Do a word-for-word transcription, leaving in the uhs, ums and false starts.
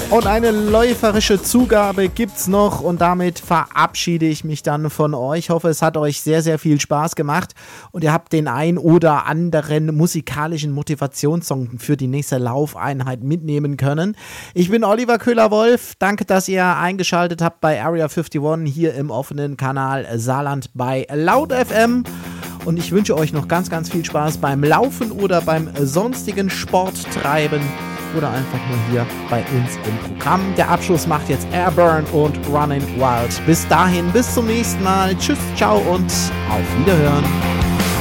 Und eine läuferische Zugabe gibt's noch und damit verabschiede ich mich dann von euch. Ich hoffe, es hat euch sehr, sehr viel Spaß gemacht und ihr habt den ein oder anderen musikalischen Motivationssong für die nächste Laufeinheit mitnehmen können. Ich bin Oliver Köhler-Wolf. Danke, dass ihr eingeschaltet habt bei Area einundfünfzig hier im offenen Kanal Saarland bei Laut F M. Und ich wünsche euch noch ganz, ganz viel Spaß beim Laufen oder beim sonstigen Sporttreiben. Oder einfach nur hier bei uns im Programm. Der Abschluss macht jetzt Airburn und Running Wild. Bis dahin, bis zum nächsten Mal. Tschüss, ciao und auf Wiederhören.